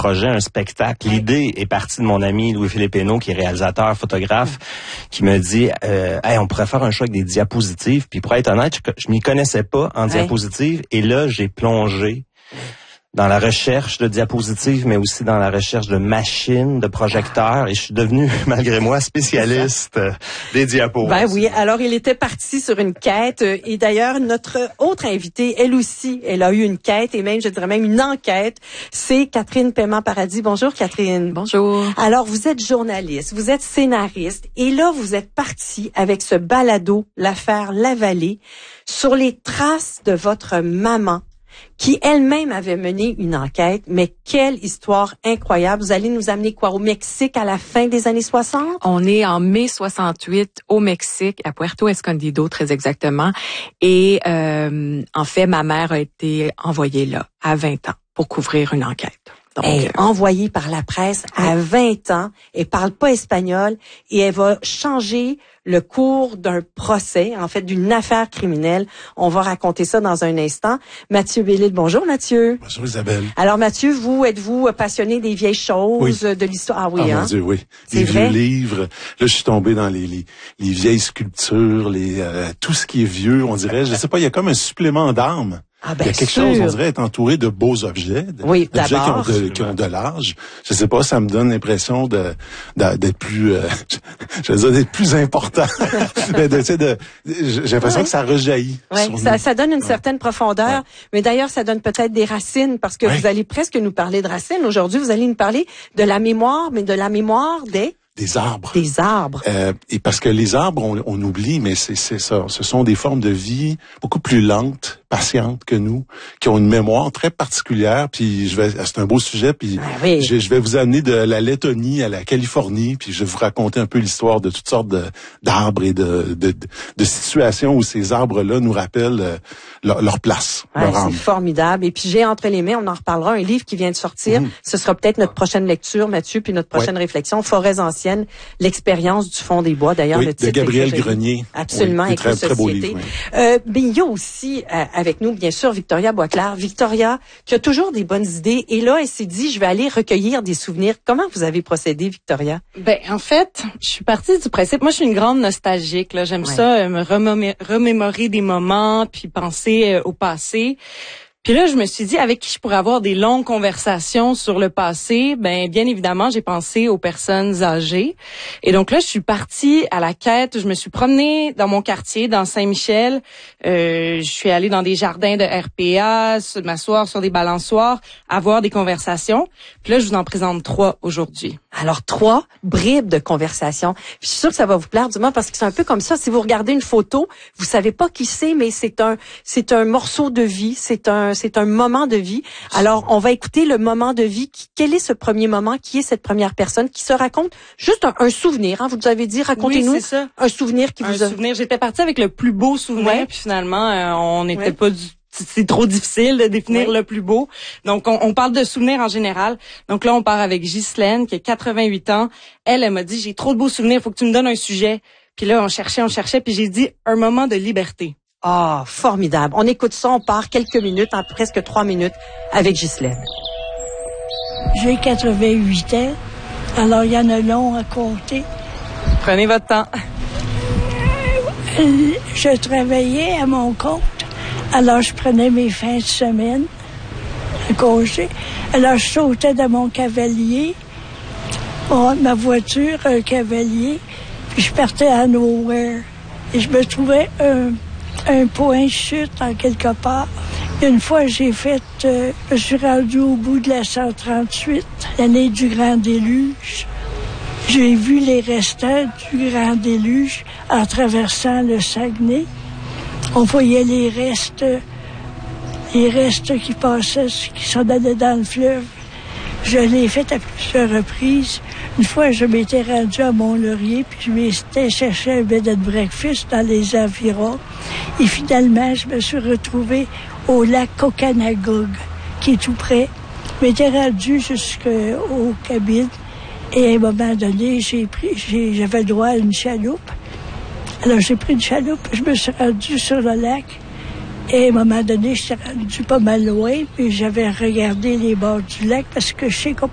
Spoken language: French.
projet, un spectacle. L'idée est partie de mon ami Louis-Philippe Hénaud, qui est réalisateur, photographe, qui me dit hey, on pourrait faire un show avec des diapositives. Puis pour être honnête, je m'y connaissais pas en diapositives. Et là, j'ai plongé dans la recherche de diapositives, mais aussi dans la recherche de machines, de projecteurs, et je suis devenu, malgré moi, spécialiste des diapos. Ben oui, alors il était parti sur une quête, et d'ailleurs, notre autre invitée, elle aussi, elle a eu une quête, et même, je dirais même une enquête, c'est Catherine Paiement-Paradis. Bonjour Catherine. Bonjour. Alors, vous êtes journaliste, vous êtes scénariste, et là, vous êtes parti avec ce balado, l'affaire Lavallée, sur les traces de votre maman, qui elle-même avait mené une enquête, mais quelle histoire incroyable. Vous allez nous amener quoi, au Mexique à la fin des années 60? On est en mai 68 au Mexique, à Puerto Escondido très exactement. Et en fait, ma mère a été envoyée là à 20 ans pour couvrir une enquête. Donc, envoyée par la presse à 20 ans, elle parle pas espagnol et elle va changer le cours d'un procès, en fait d'une affaire criminelle. On va raconter ça dans un instant. Mathieu Bellil, bonjour Mathieu. Bonjour Isabelle. Alors Mathieu, êtes-vous passionné des vieilles choses, de l'histoire? Ah oui, mon Dieu, oui. C'est les vrai? vieux livres. Là, je suis tombé dans les vieilles sculptures, tout ce qui est vieux, on dirait. Je sais pas, il y a comme un supplément d'âme. Ah ben, il y a quelque chose, on dirait, être entouré de beaux objets, oui, d'objets d'abord, qui ont de l'âge. Je sais pas, ça me donne l'impression d'être plus, je veux dire, d'être plus important. J'ai l'impression que ça rejaillit. Oui, ça donne une certaine profondeur, mais d'ailleurs, ça donne peut-être des racines, parce que vous allez presque nous parler de racines. Aujourd'hui, vous allez nous parler de la mémoire, mais de la mémoire des arbres. Des arbres. Et parce que les arbres, on oublie, mais c'est ça. Ce sont des formes de vie beaucoup plus lentes, patientes que nous, qui ont une mémoire très particulière. Puis c'est un beau sujet. Puis je vais vous amener de la Lettonie à la Californie. Puis je vais vous raconter un peu l'histoire de toutes sortes d'arbres et de situations où ces arbres-là nous rappellent leur place, leur âme. C'est formidable. Et puis j'ai entre les mains, on en reparlera, un livre qui vient de sortir. Ce sera peut-être notre prochaine lecture, Mathieu, puis notre prochaine réflexion. Forêts anciennes. L'expérience du fond des bois, d'ailleurs, le titre de Gabriel Grenier. Absolument, avec très beau livre. Mais il y a aussi avec nous, bien sûr, Victoria Boisclair. Victoria, qui a toujours des bonnes idées. Et là, elle s'est dit, je vais aller recueillir des souvenirs. Comment vous avez procédé, Victoria? Ben, en fait, je suis partie du principe. Moi, je suis une grande nostalgique. Là, j'aime ça, me remémorer des moments, puis penser au passé. Puis là, je me suis dit, avec qui je pourrais avoir des longues conversations sur le passé? Ben, bien évidemment, j'ai pensé aux personnes âgées. Et donc là, je suis partie à la quête. Je me suis promenée dans mon quartier, dans Saint-Michel. Je suis allée dans des jardins de RPA, m'asseoir sur des balançoires, avoir des conversations. Puis là, je vous en présente 3 aujourd'hui. Alors, 3 bribes de conversation. Je suis sûre que ça va vous plaire, du moins, parce que c'est un peu comme ça. Si vous regardez une photo, vous savez pas qui c'est, mais c'est un morceau de vie. C'est un moment de vie. Alors, on va écouter le moment de vie. Quel est ce premier moment? Qui est cette première personne qui se raconte juste un souvenir? Hein? Vous nous avez dit, racontez-nous un souvenir qui vous a... souvenir. J'étais partie avec le plus beau souvenir, puis finalement, on n'était pas c'est trop difficile de définir le plus beau. Donc, on parle de souvenirs en général. Donc là, on part avec Ghislaine, qui a 88 ans. Elle m'a dit, j'ai trop de beaux souvenirs, faut que tu me donnes un sujet. Puis là, on cherchait, puis j'ai dit, un moment de liberté. Ah, formidable. On écoute ça, on part quelques minutes, en presque 3 minutes, avec Ghislaine. J'ai 88 ans, alors il y en a long à compter. Prenez votre temps. Je travaillais à mon compte, alors je prenais mes fins de semaine, un congé. Alors je sautais dans mon cavalier, ma voiture, un cavalier, puis je partais à Nowhere. Et je me trouvais un point chute en quelque part. Une fois, je suis rendu au bout de la 138, l'année du Grand Déluge. J'ai vu les restants du Grand Déluge en traversant le Saguenay. On voyait les restes qui passaient, qui s'en allaient dans le fleuve. Je l'ai fait à plusieurs reprises. Une fois, je m'étais rendu à Mont-Laurier, puis je m'étais cherché un bed and breakfast dans les environs. Et finalement, je me suis retrouvée au lac Cocanagog, qui est tout près. Je m'étais rendu jusqu'aux cabines. Et à un moment donné, j'avais le droit à une chaloupe. Alors, j'ai pris une chaloupe, je me suis rendu sur le lac. Et à un moment donné, j'étais rendu pas mal loin, puis j'avais regardé les bords du lac parce que je sais qu'on